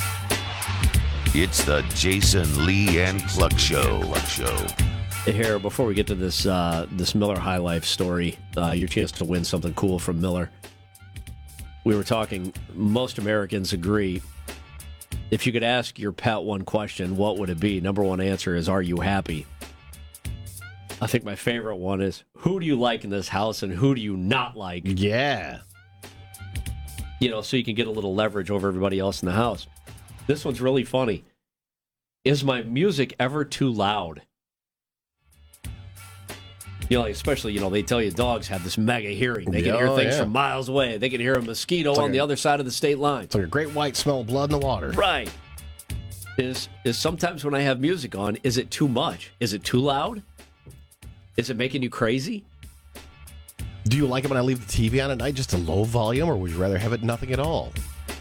It's the Jason Lee and Cluck Show. Show. Here, before we get to this uh, this Miller High Life story, uh, your chance to win something cool from Miller. We were talking, most Americans agree, if you could ask your pet one question, what would it be? Number one answer is, are you happy? I think my favorite one is, who do you like in this house and who do you not like? Yeah. You know, so you can get a little leverage over everybody else in the house. This one's really funny. Is my music ever too loud? You know, like especially, you know, they tell you dogs have this mega hearing. They can Oh, hear things yeah. from miles away. They can hear a mosquito It's like on a- the other side of the state line. It's like a great white smell of blood in the water. Right. Is is sometimes when I have music on, is it too much? Is it too loud? Is it making you crazy? Do you like it when I leave the T V on at night, just a low volume, or would you rather have it nothing at all?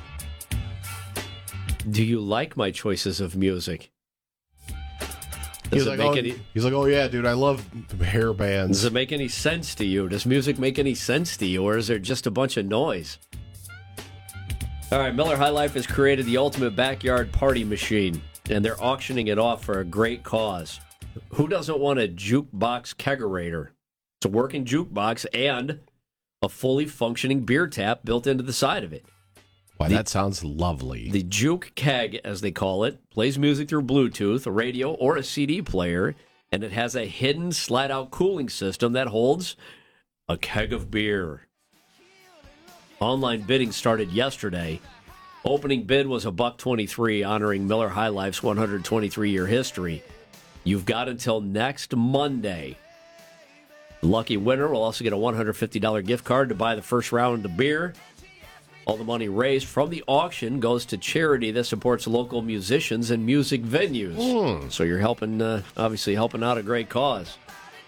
Do you like my choices of music? He's Does it like, make oh, any he's like, oh yeah, dude, I love hair bands. Does it make any sense to you? Does music make any sense to you, or is there just a bunch of noise? All right, Miller High Life has created the ultimate backyard party machine, and they're auctioning it off for a great cause. Who doesn't want a jukebox kegerator? It's a working jukebox and a fully functioning beer tap built into the side of it. Why, The- that sounds lovely. The Juke Keg, as they call it, plays music through Bluetooth, a radio, or a C D player, and it has a hidden slide-out cooling system that holds a keg of beer. Online bidding started yesterday, Opening bid was a buck twenty-three, honoring Miller High Life's one hundred twenty-three year history. You've got until next Monday. The lucky winner will also get a one hundred fifty dollars gift card to buy the first round of beer. All the money raised from the auction goes to charity that supports local musicians and music venues. Mm. So you're helping, uh, obviously helping out a great cause.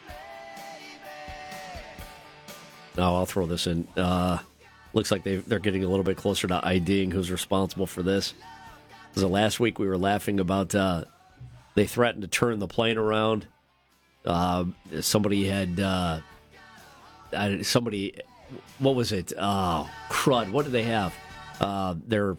Now I'll throw this in. Uh, looks like they they're getting a little bit closer to IDing who's responsible for this. Because last week we were laughing about uh, they threatened to turn the plane around. Uh, somebody had uh, somebody. What was it? Oh, crud. What did they have? Uh, they're,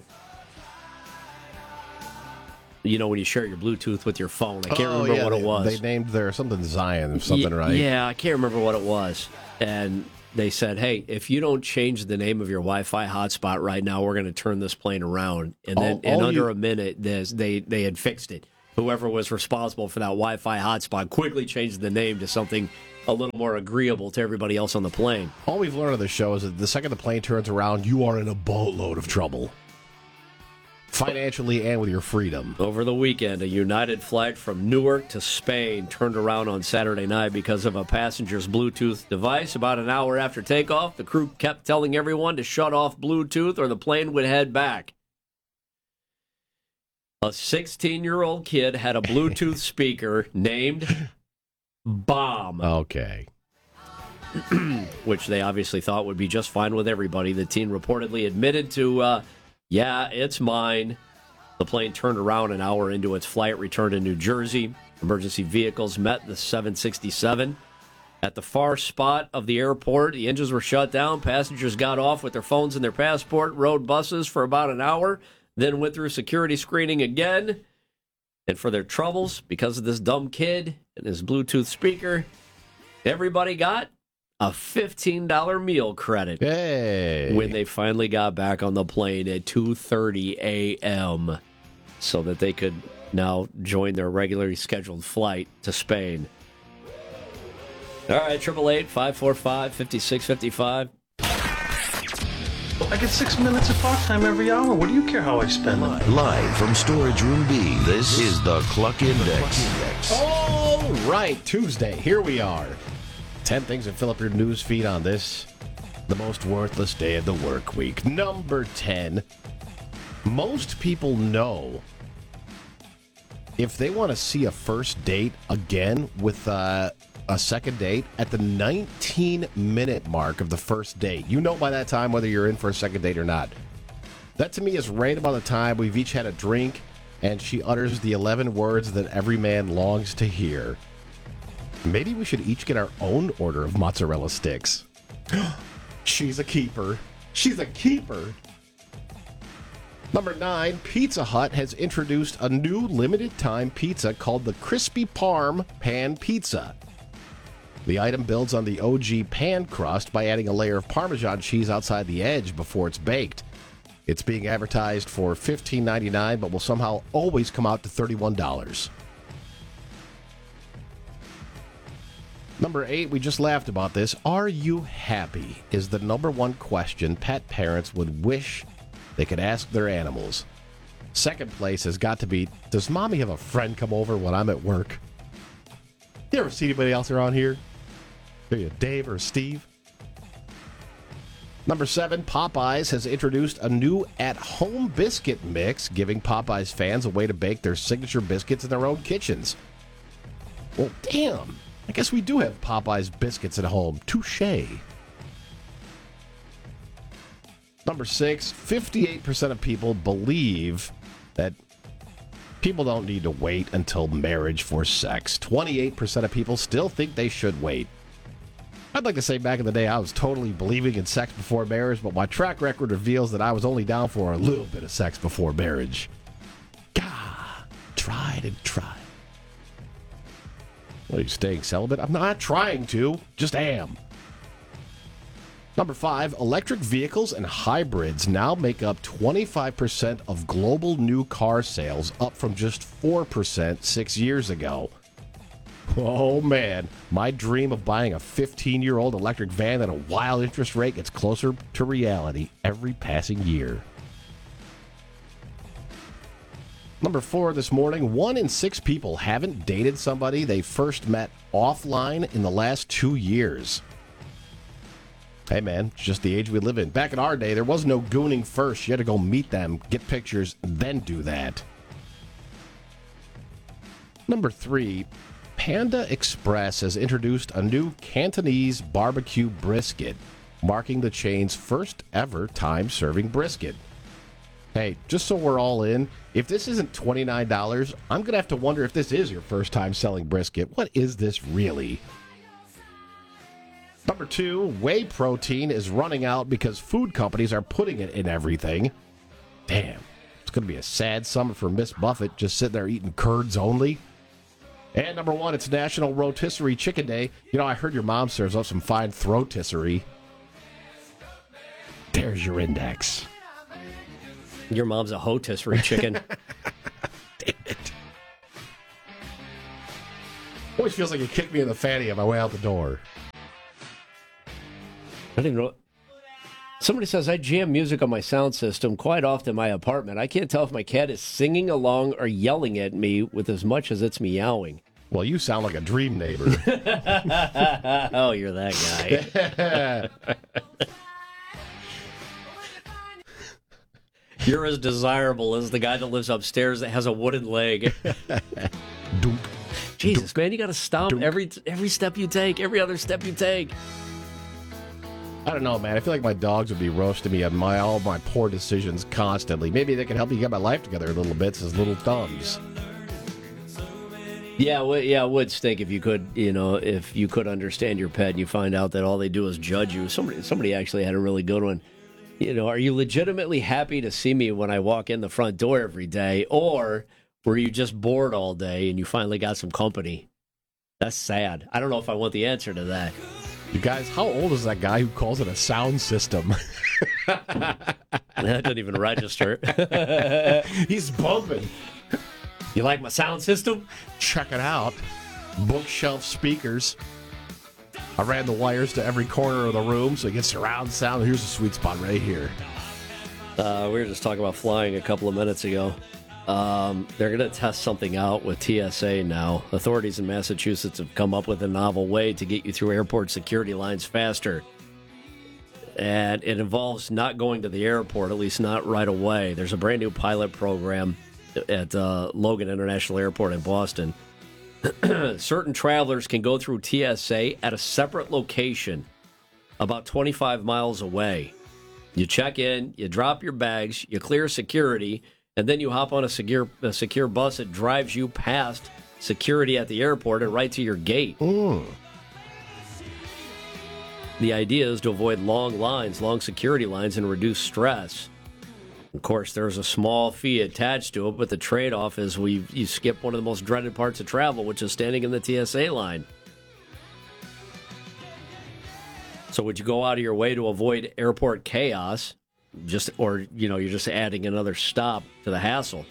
you know, when you share your Bluetooth with your phone. I can't oh, remember yeah, what they, it was. They named their something Zion or something, Y- right? Yeah, I can't remember what it was. And they said, hey, if you don't change the name of your Wi-Fi hotspot right now, we're going to turn this plane around. And then All- in all under you- a minute, there's- they, they had fixed it. Whoever was responsible for that Wi-Fi hotspot quickly changed the name to something a little more agreeable to everybody else on the plane. All we've learned on the show is that the second the plane turns around, you are in a boatload of trouble. Financially and with your freedom. Over the weekend, a United flight from Newark to Spain turned around on Saturday night because of a passenger's Bluetooth device. About an hour after takeoff, the crew kept telling everyone to shut off Bluetooth or the plane would head back. A sixteen-year-old kid had a Bluetooth speaker named Bomb. Okay. Which they obviously thought would be just fine with everybody. The teen reportedly admitted to, uh, yeah, it's mine. The plane turned around an hour into its flight, returned to New Jersey. Emergency vehicles met the seven sixty-seven. At the far spot of the airport, the engines were shut down. Passengers got off with their phones and their passport, rode buses for about an hour, then went through security screening again. And for their troubles, because of this dumb kid and his Bluetooth speaker, everybody got a fifteen dollars meal credit. Hey. When they finally got back on the plane at two thirty a.m. so that they could now join their regularly scheduled flight to Spain. All right, eight eight eight, five four five, five six five five. I get six minutes of talk time every hour. What do you care how I spend it? Live from Storage Room B, this is the Cluck Index. All right, Tuesday, here we are. ten things that fill up your news feed on this, the most worthless day of the work week. Number ten, most people know if they want to see a first date again with uh, a second date at the nineteen-minute mark of the first date. You know by that time whether you're in for a second date or not. That to me is right about the time we've each had a drink and she utters the eleven words that every man longs to hear. Maybe we should each get our own order of mozzarella sticks. She's a keeper. She's a keeper. Number nine, Pizza Hut has introduced a new limited-time pizza called the Crispy Parm Pan Pizza. The item builds on the O G pan crust by adding a layer of Parmesan cheese outside the edge before it's baked. It's being advertised for fifteen ninety-nine dollars, but will somehow always come out to thirty-one dollars. Number eight, we just laughed about this. Are you happy? Is the number one question pet parents would wish they could ask their animals. Second place has got to be, does mommy have a friend come over when I'm at work? You ever see anybody else around here? Are you Dave or Steve? Number seven, Popeyes has introduced a new at-home biscuit mix, giving Popeyes fans a way to bake their signature biscuits in their own kitchens. Well, damn. I guess we do have Popeyes biscuits at home. Touché. Number six, fifty-eight percent of people believe that people don't need to wait until marriage for sex. twenty-eight percent of people still think they should wait. I'd like to say back in the day I was totally believing in sex before marriage, but my track record reveals that I was only down for a little bit of sex before marriage. Gah, tried and tried. What, are you staying celibate? I'm not trying to, just am. Number five, electric vehicles and hybrids now make up twenty-five percent of global new car sales, up from just four percent six years ago. Oh man, my dream of buying a fifteen-year-old electric van at a wild interest rate gets closer to reality every passing year. Number four this morning, one in six people haven't dated somebody they first met offline in the last two years. Hey, man, it's just the age we live in. Back in our day, there was no gooning first. You had to go meet them, get pictures, then do that. Number three, Panda Express has introduced a new Cantonese barbecue brisket, marking the chain's first ever time serving brisket. Hey, just so we're all in, if this isn't twenty-nine dollars, I'm going to have to wonder if this is your first time selling brisket. What is this really? Number two, whey protein is running out because food companies are putting it in everything. Damn, it's going to be a sad summer for Miss Buffett, just sitting there eating curds only. And number one, it's National Rotisserie Chicken Day. You know, I heard your mom serves up some fine throatisserie. There's your index. Your mom's a rotisserie chicken. Damn it. Always feels like you kicked me in the fanny on my way out the door. I didn't know. Somebody says, I jam music on my sound system quite often in my apartment. I can't tell if my cat is singing along or yelling at me with as much as it's meowing. Well, you sound like a dream neighbor. Oh, you're that guy. You're as desirable as the guy that lives upstairs that has a wooden leg. Jesus, man, you got to stomp every every step you take, every other step you take. I don't know, man. I feel like my dogs would be roasting me on my all my poor decisions constantly. Maybe they can help me get my life together a little bit as little thumbs. Yeah, well, yeah, it would stink if you could, you know, if you could understand your pet and you find out that all they do is judge you. Somebody, somebody actually had a really good one. You know, are you legitimately happy to see me when I walk in the front door every day, or were you just bored all day and you finally got some company? That's sad. I don't know if I want the answer to that. You guys, how old is that guy who calls it a sound system? That doesn't even register. He's bumping. You like my sound system? Check it out. Bookshelf speakers. I ran the wires to every corner of the room so you get surround sound. Here's a sweet spot right here. Uh, we were just talking about flying a couple of minutes ago. Um, they're going to test something out with T S A now. Authorities in Massachusetts have come up with a novel way to get you through airport security lines faster. And it involves not going to the airport, at least not right away. There's a brand new pilot program at uh, Logan International Airport in Boston. Certain travelers can go through T S A at a separate location about twenty-five miles away. You check in, you drop your bags, you clear security, and then you hop on a secure, a secure bus that drives you past security at the airport and right to your gate. Mm. The idea is to avoid long lines, long security lines, and reduce stress. Of course, there's a small fee attached to it, but the trade-off is we you skip one of the most dreaded parts of travel, which is standing in the T S A line. So would you go out of your way to avoid airport chaos, just or you know you're just adding another stop to the hassle?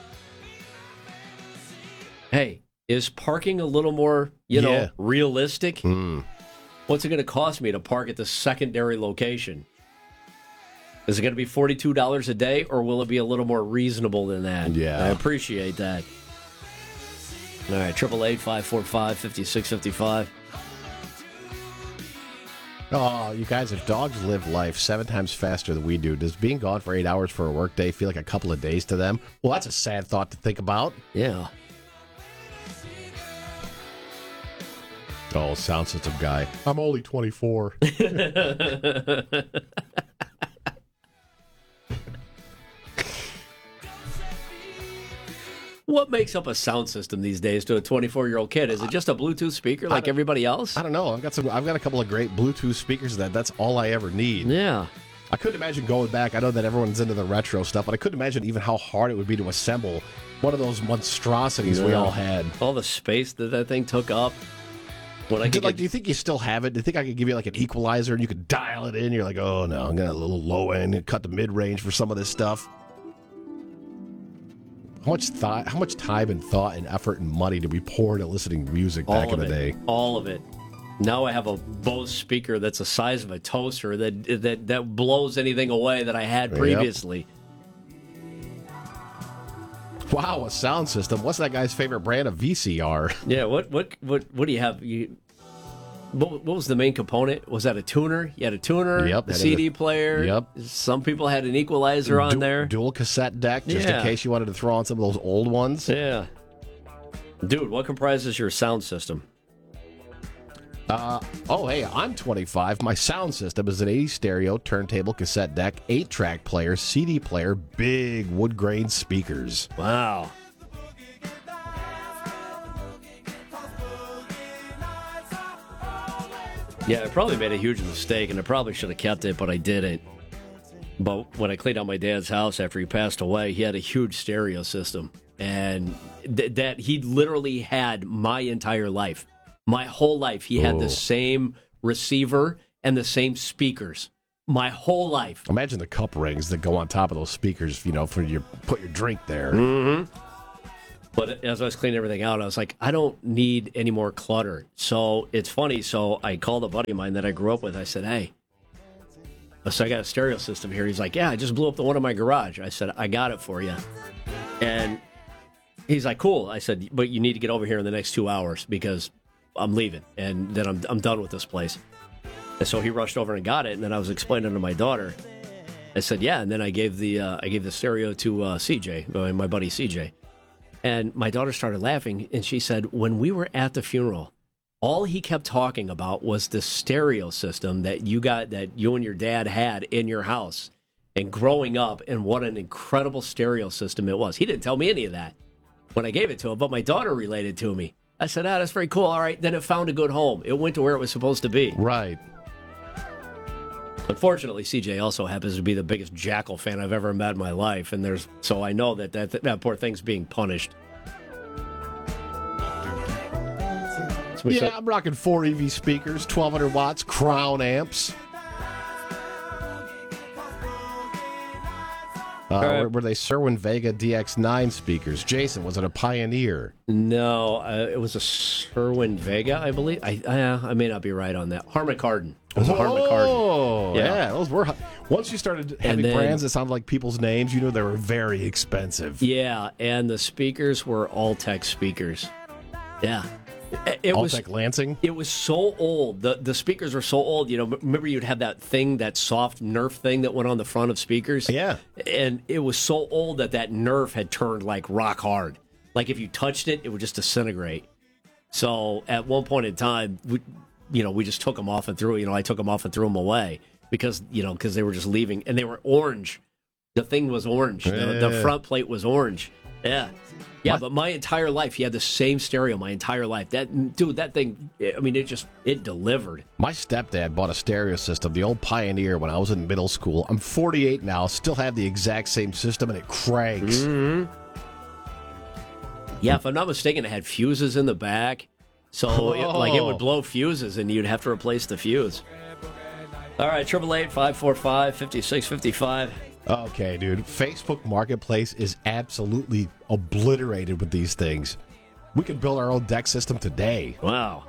Hey, is parking a little more you know Yeah. realistic? Mm. What's it going to cost me to park at the secondary location? Is it going to be forty-two dollars a day, or will it be a little more reasonable than that? Yeah. I appreciate that. All right, eight eight eight, five four five, five six five five. Oh, you guys, if dogs live life seven times faster than we do, does being gone for eight hours for a workday feel like a couple of days to them? Well, that's a sad thought to think about. Yeah. Oh, sound system guy. I'm only twenty-four. What makes up a sound system these days to a twenty-four-year-old kid? Is it just a Bluetooth speaker like everybody else? I don't know. I've got some. I've got a couple of great Bluetooth speakers that that's all I ever need. Yeah. I couldn't imagine going back. I know that everyone's into the retro stuff, but I couldn't imagine even how hard it would be to assemble one of those monstrosities we Yeah. all had. All the space that that thing took up. When I Did, could like, get- do you think you still have it? Do you think I could give you like an equalizer and you could dial it in? You're like, oh no, I'm gonna a little low end and cut the mid range for some of this stuff. How much thought, how much time and thought and effort and money did we pour into listening to music back all in of the it. day? All of it. Now I have a Bose speaker that's the size of a toaster that that that blows anything away that I had Yep. previously. Wow, a sound system. What's that guy's favorite brand of V C R? Yeah, what what what what do you have? You, what, what was the main component? Was that a tuner? You had a tuner, Yep, the that is C D a- player. Yep. Some people had an equalizer on Du- there. Dual cassette deck, just Yeah. in case you wanted to throw on some of those old ones. Yeah. Dude, what comprises your sound system? Uh, oh, hey, I'm twenty-five. My sound system is an eighties stereo, turntable, cassette deck, eight-track player, C D player, big wood grain speakers. Wow. Yeah, I probably made a huge mistake, and I probably should have kept it, but I didn't. But when I cleaned out my dad's house after he passed away, he had a huge stereo system, and th- that he literally had my entire life. My whole life, he had Oh. the same receiver and the same speakers. My whole life. Imagine the cup rings that go on top of those speakers, you know, for your put your drink there. Mm-hmm. But as I was cleaning everything out, I was like, I don't need any more clutter. So it's funny. So I called a buddy of mine that I grew up with. I said, hey, so I got a stereo system here. He's like, yeah, I just blew up the one in my garage. I said, I got it for you. And he's like, cool. I said, but you need to get over here in the next two hours because I'm leaving. And then I'm, I'm done with this place. And so he rushed over and got it. And then I was explaining to my daughter. I said, yeah. And then I gave the uh, I gave the stereo to uh, C J, my buddy C J. And my daughter started laughing, and she said, when we were at the funeral, all he kept talking about was the stereo system that you got, that you and your dad had in your house, and growing up, and what an incredible stereo system it was. He didn't tell me any of that when I gave it to him, but my daughter related to me. I said, ah, that's very cool. All right, then it found a good home. It went to where it was supposed to be. Right. Unfortunately, C J also happens to be the biggest Jackal fan I've ever met in my life, and there's so I know that that, that poor thing's being punished. So we Yeah, said- I'm rocking four E V speakers, twelve hundred watts, Crown amps. Uh, right. were, were they Sherwin Vega D X nine speakers? Jason, was it a Pioneer? No, uh, it was a Sherwin Vega, I believe. I uh, I may not be right on that. Harman Kardon. It was a Harman Kardon. Oh, yeah. Those were. Once you started having then- brands that sounded like people's names, you knew they were very expensive. Yeah, and the speakers were Altec speakers. Yeah. It, it was Altec Lansing? It was so old. The the speakers were so old. You know, remember you'd have that thing, that soft Nerf thing that went on the front of speakers? Yeah. And it was so old that that Nerf had turned like rock hard. Like if you touched it, it would just disintegrate. So at one point in time, we, you know, we just took them off and threw, you know, I took them off and threw them away because, you know, because they were just leaving and they were orange. The thing was orange. The, the Yeah. front plate was orange. Yeah. Yeah, but my entire life, he had the same stereo my entire life. That dude, that thing, I mean, it just, it delivered. My stepdad bought a stereo system, the old Pioneer, when I was in middle school. I'm forty-eight now, still have the exact same system, and it cranks. Mm-hmm. Yeah, if I'm not mistaken, it had fuses in the back. So, it, like, it would blow fuses, and you'd have to replace the fuse. All right, eight eight eight, five four five, five six five five. Okay, dude. Facebook Marketplace is absolutely obliterated with these things. We could build our own deck system today. Wow.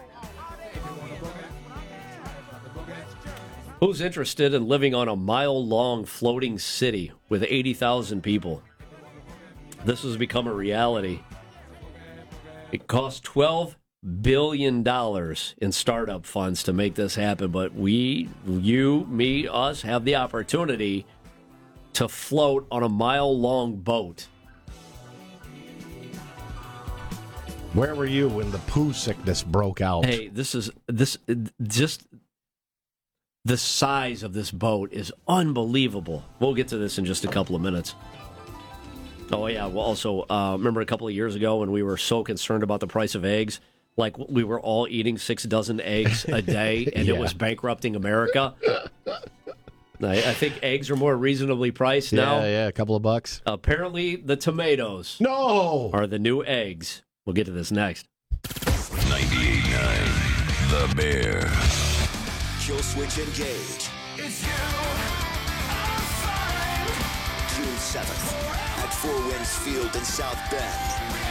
Who's interested in living on a mile-long floating city with eighty thousand people? This has become a reality. It costs twelve billion dollars in startup funds to make this happen, but we, you, me, us, have the opportunity to float on a mile-long boat. Where were you when the poo sickness broke out? Hey, this is this just the size of this boat is unbelievable. We'll get to this in just a couple of minutes. Oh yeah, well also uh, remember a couple of years ago when we were so concerned about the price of eggs, like we were all eating six dozen eggs a day, and Yeah. it was bankrupting America. I, I think eggs are more reasonably priced now. Yeah, yeah, a couple of bucks. Apparently, the tomatoes no are the new eggs. We'll get to this next. ninety-eight point nine The Bear. Kill switch engage. It's you. June seventh at Four Winds Field in South Bend.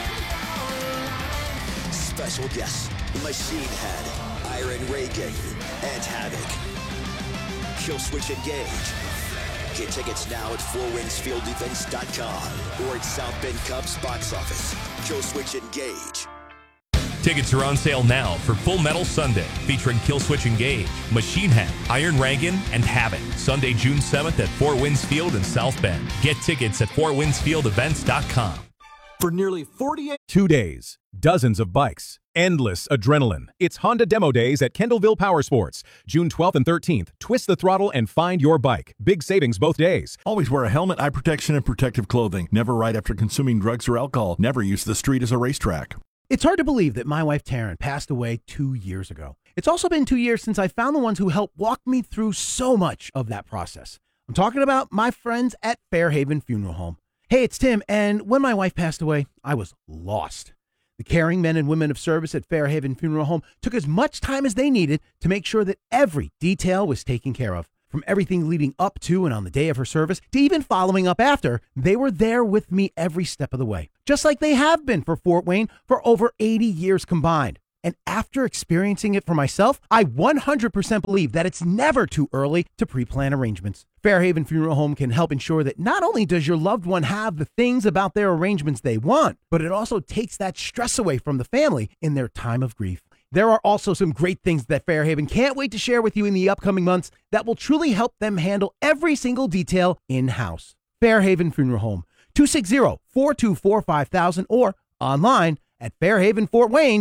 Special guests: Machine Head, Iron Reagan, and Havoc. Kill switch engage. Get tickets now at four winds field events dot com or at South Bend Cubs box office. Killswitch Engage. Tickets are on sale now for Full Metal Sunday, featuring Killswitch Engage, Machine Head, Iron Rankin, and Havoc. Sunday, June seventh at Four Winds Field in South Bend. Get tickets at four winds field events dot com. For nearly forty-eight Two days, dozens of bikes, endless adrenaline. It's Honda Demo Days at Kendallville Power Sports. June twelfth and thirteenth. Twist the throttle and find your bike. Big savings both days. Always wear a helmet, eye protection, and protective clothing. Never ride after consuming drugs or alcohol. Never use the street as a racetrack. It's hard to believe that my wife Taryn passed away two years ago. It's also been two years since I found the ones who helped walk me through so much of that process. I'm talking about my friends at Fairhaven Funeral Home. Hey, it's Tim, and when my wife passed away, I was lost. The caring men and women of service at Fairhaven Funeral Home took as much time as they needed to make sure that every detail was taken care of. From everything leading up to and on the day of her service to even following up after, they were there with me every step of the way, just like they have been for Fort Wayne for over eighty years combined. And after experiencing it for myself, I one hundred percent believe that it's never too early to pre-plan arrangements. Fairhaven Funeral Home can help ensure that not only does your loved one have the things about their arrangements they want, but it also takes that stress away from the family in their time of grief. There are also some great things that Fairhaven can't wait to share with you in the upcoming months that will truly help them handle every single detail in-house. Fairhaven Funeral Home, two six zero, four two four, five thousand or online at fairhaven fort wayne